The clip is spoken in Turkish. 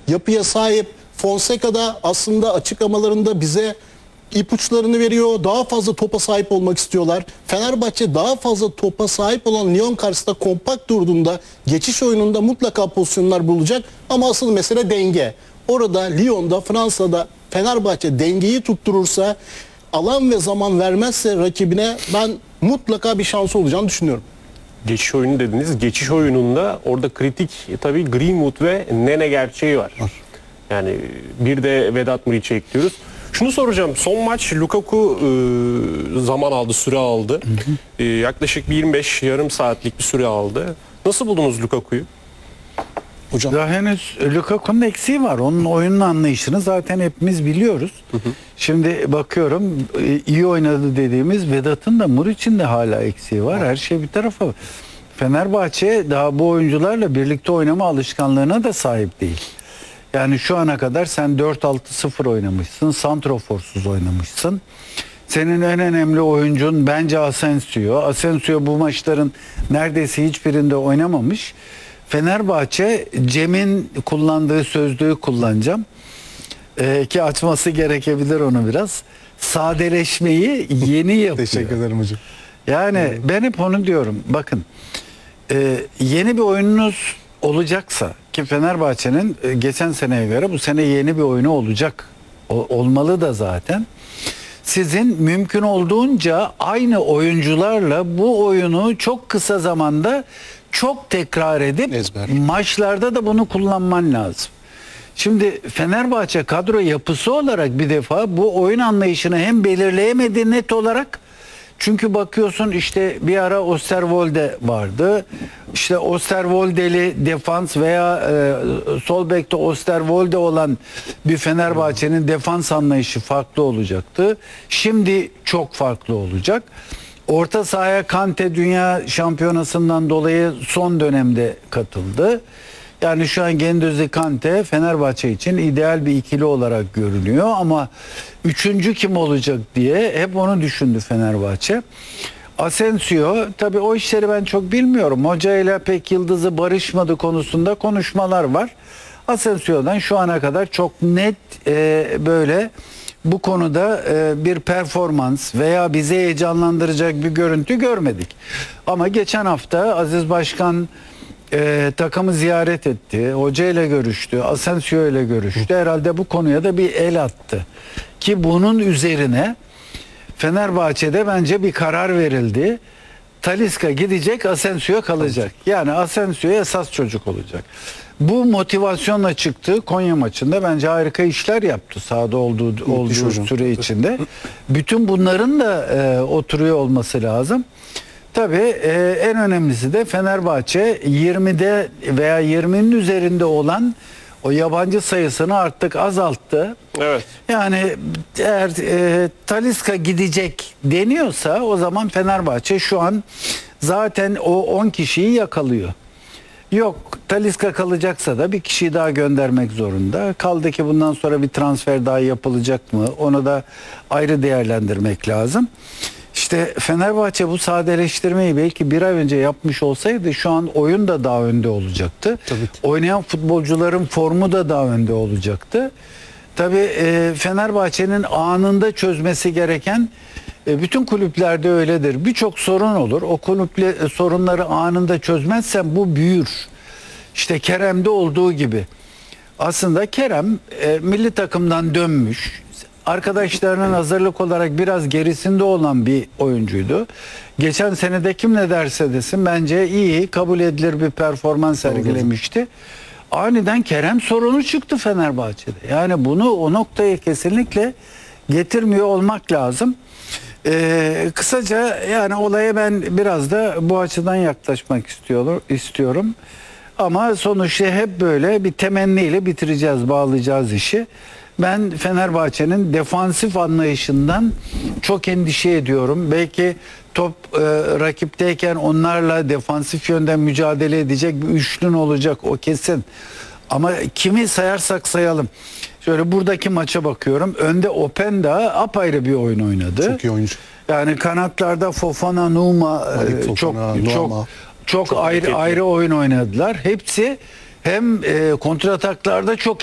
yapıya sahip. Fonseca da aslında açıklamalarında bize ipuçlarını veriyor. Daha fazla topa sahip olmak istiyorlar. Fenerbahçe daha fazla topa sahip olan Lyon karşısında kompakt durduğunda geçiş oyununda mutlaka pozisyonlar bulacak. Ama asıl mesele denge. Orada Lyon'da, Fransa'da Fenerbahçe dengeyi tutturursa, alan ve zaman vermezse rakibine, ben mutlaka bir şansı olacağını düşünüyorum. Geçiş oyunu dediniz. Geçiş oyununda orada kritik tabii Greenwood ve Nene gerçeği var. Yani bir de Vedat Muriç'i ekliyoruz. Şunu soracağım. Son maç Lukaku zaman aldı, süre aldı. Yaklaşık bir 25 yarım saatlik bir süre aldı. Nasıl buldunuz Lukaku'yu? Hocam. Daha henüz Lukaku'nun eksiği var. Onun oyunun anlayışını zaten hepimiz biliyoruz. Şimdi bakıyorum iyi oynadı dediğimiz Vedat'ın da Muriç'in de hala eksiği var. Her şey bir tarafa. Fenerbahçe daha bu oyuncularla birlikte oynama alışkanlığına da sahip değil. Yani şu ana kadar sen 4-6-0 oynamışsın. Santroforsuz oynamışsın. Senin en önemli oyuncun bence Asensio. Asensio bu maçların neredeyse hiçbirinde oynamamış. Fenerbahçe, Cem'in kullandığı sözlüğü kullanacağım. Ki açması gerekebilir onu biraz. Sadeleşmeyi yeni yapıyor. Teşekkür ederim hocam. Yani ben hep onu diyorum. Bakın yeni bir oyununuz olacaksa, ki Fenerbahçe'nin geçen seneye göre bu sene yeni bir oyunu olacak. Olmalı da zaten. Sizin mümkün olduğunca aynı oyuncularla bu oyunu çok kısa zamanda çok tekrar edip maçlarda da bunu kullanman lazım. Şimdi Fenerbahçe kadro yapısı olarak bir defa bu oyun anlayışını hem belirleyemedi net olarak. Çünkü bakıyorsun işte bir ara Osterwolde vardı. İşte Osterwolde'li defans veya sol bekte Osterwolde olan bir Fenerbahçe'nin defans anlayışı farklı olacaktı. Şimdi çok farklı olacak. Orta sahaya Kante Dünya Şampiyonası'ndan dolayı son dönemde katıldı. Yani şu an Guendouzi Kante Fenerbahçe için ideal bir ikili olarak görünüyor ama üçüncü kim olacak diye hep onu düşündü Fenerbahçe. Asensio, tabii o işleri ben çok bilmiyorum. Hocayla pek yıldızı barışmadı konusunda konuşmalar var. Asensio'dan şu ana kadar çok net böyle bu konuda bir performans veya bizi heyecanlandıracak bir görüntü görmedik. Ama geçen hafta Aziz Başkan takımı ziyaret etti. Hoca ile görüştü. Asensio ile görüştü. Herhalde bu konuya da bir el attı. Ki bunun üzerine Fenerbahçe'de bence bir karar verildi. Talisca gidecek, Asensio kalacak. Yani Asensio esas çocuk olacak. Bu motivasyonla çıktı. Konya maçında bence harika işler yaptı sahada olduğu süre içinde. Bütün bunların da oturuyor olması lazım. Tabii en önemlisi de Fenerbahçe 20'de veya 20'nin üzerinde olan o yabancı sayısını artık azalttı. Evet. Yani eğer Talisca gidecek deniyorsa o zaman Fenerbahçe şu an zaten o 10 kişiyi yakalıyor. Yok, Talisca kalacaksa da bir kişiyi daha göndermek zorunda. Kaldı ki bundan sonra bir transfer daha yapılacak mı? Onu da ayrı değerlendirmek lazım. İşte Fenerbahçe bu sadeleştirmeyi belki bir ay önce yapmış olsaydı şu an oyun da daha önde olacaktı. Oynayan futbolcuların formu da daha önde olacaktı. Tabii Fenerbahçe'nin anında çözmesi gereken, bütün kulüplerde öyledir. Birçok sorun olur. O sorunları anında çözmezsen bu büyür. İşte Kerem'de olduğu gibi. Aslında Kerem milli takımdan dönmüş, arkadaşlarının hazırlık olarak biraz gerisinde olan bir oyuncuydu. Geçen senede kim ne derse desin bence iyi, kabul edilir bir performans sergilemişti. Aniden Kerem sorunu çıktı Fenerbahçe'de. Yani bunu o noktaya kesinlikle getirmiyor olmak lazım. Kısaca yani olaya ben biraz da bu açıdan yaklaşmak istiyorum. Ama sonuçta hep böyle bir temenniyle bitireceğiz, bağlayacağız işi. Ben Fenerbahçe'nin defansif anlayışından çok endişe ediyorum. Belki top rakipteyken onlarla defansif yönden mücadele edecek bir üçlün olacak, o kesin. Ama kimi sayarsak sayalım. Şöyle buradaki maça bakıyorum. Önde Openda apayrı bir oyun oynadı. Çok iyi oyuncu. Yani kanatlarda Fofana, Numa çok ayrı oyun oynadılar. Hepsi hem kontrataklarda çok